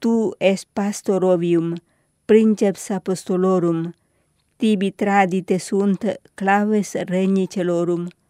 tu es pastorovium, princeps apostolorum, tibi tradite sunt claves regni celorum.